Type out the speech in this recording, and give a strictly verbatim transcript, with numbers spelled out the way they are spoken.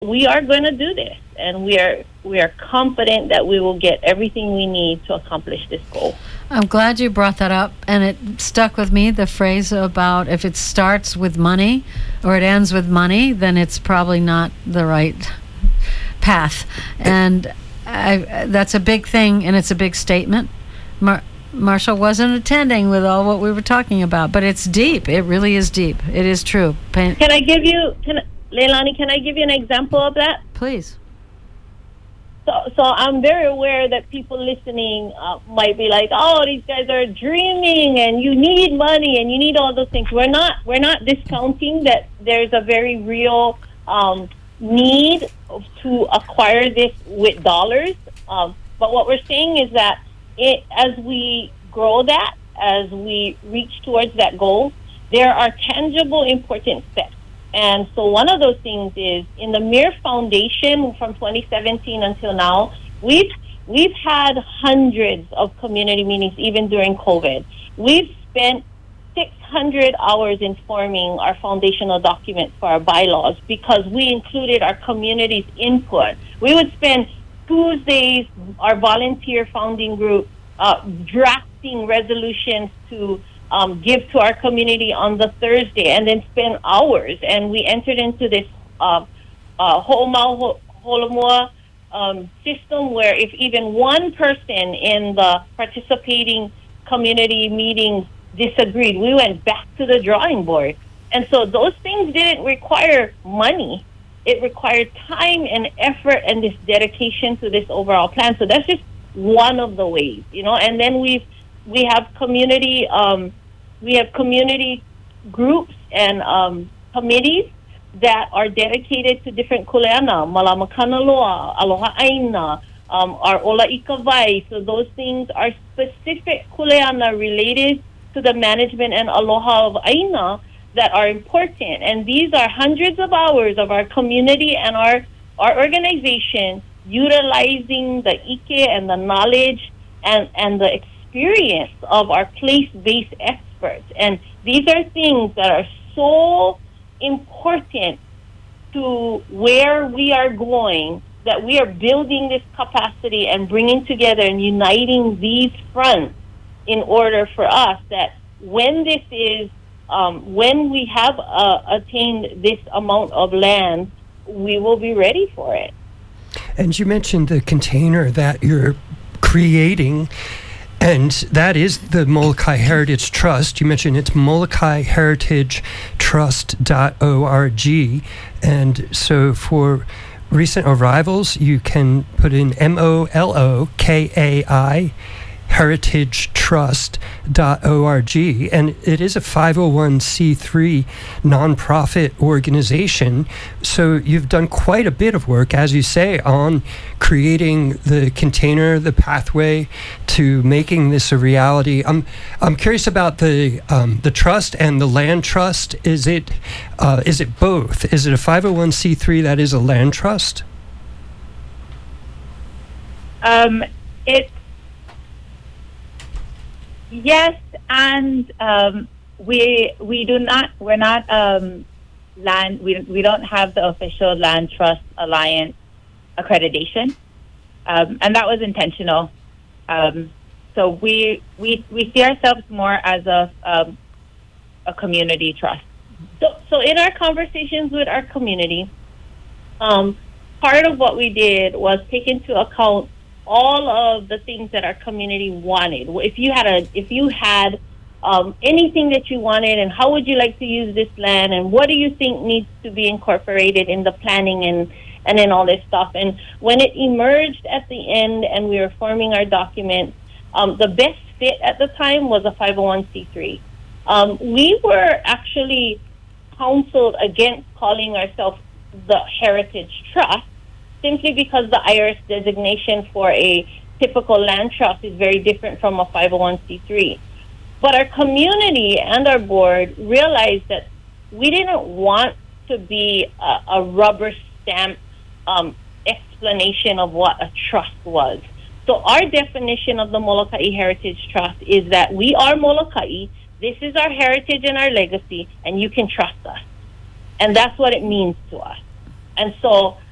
we are going to do this, and we are we are confident that we will get everything we need to accomplish this goal. I'm glad you brought that up, and it stuck with me, the phrase about if it starts with money or it ends with money, then it's probably not the right path. And I, that's a big thing, and it's a big statement. Mar- Marshall wasn't attending with all what we were talking about, but it's deep. It really is deep. It is true. Pain- can I give you, can, Leilani, can I give you an example of that? Please. So, so I'm very aware that people listening uh, might be like, "Oh, these guys are dreaming, and you need money, and you need all those things." We're not. We're not discounting that there's a very real um, need to acquire this with dollars. Um, but what we're saying is that it, as we grow that, as we reach towards that goal, there are tangible, important steps. And so one of those things is in the M I R Foundation from twenty seventeen until now, we've we've had hundreds of community meetings, even during COVID. We've spent six hundred hours informing our foundational documents for our bylaws because we included our community's input. We would spend Tuesdays, our volunteer founding group, uh, drafting resolutions to Um, give to our community on the Thursday, and then spend hours. And we entered into this uh, uh, Ho'omau Holomua um, system where if even one person in the participating community meetings disagreed, we went back to the drawing board. And so those things didn't require money. It required time and effort and this dedication to this overall plan. So that's just one of the ways, you know. And then we've we have community um, we have community groups and um, committees that are dedicated to different kuleana, Malama Kanaloa, Aloha Aina, um, our Ola Ikawai. So those things are specific kuleana related to the management and aloha of Aina that are important. And these are hundreds of hours of our community and our, our organization utilizing the ike and the knowledge and, and the experience of our place-based experts. And these are things that are so important to where we are going, that we are building this capacity and bringing together and uniting these fronts in order for us that when this is, um, when we have uh, attained this amount of land, we will be ready for it. And you mentioned the container that you're creating, and that is the Molokai Heritage Trust. You mentioned it's molokai heritage trust dot org. And so for recent arrivals, you can put in M O L O K A I heritage trust dot org, and it is a five oh one c three nonprofit organization. So you've done quite a bit of work, as you say, on creating the container, the pathway to making this a reality. I'm I'm curious about the um, the trust and the land trust. Is it uh, is it both? Is it a five oh one c three that is a land trust? Um, it's Yes, and um, we we do not we're not um, land we we don't have the official Land Trust Alliance accreditation, um, and that was intentional. Um, so we we we see ourselves more as a um, a community trust. So, so in our conversations with our community, um, part of what we did was take into account all of the things that our community wanted. If you had a, if you had um, anything that you wanted, and how would you like to use this land, and what do you think needs to be incorporated in the planning and and in all this stuff. And when it emerged at the end, and we were forming our documents, um, the best fit at the time was a five oh one c three. Um, we were actually counseled against calling ourselves the Heritage Trust, simply because the I R S designation for a typical land trust is very different from a five oh one c three. But our community and our board realized that we didn't want to be a, a rubber stamp um, explanation of what a trust was. So our definition of the Molokai Heritage Trust is that we are Molokai, this is our heritage and our legacy, and you can trust us. And that's what it means to us. And so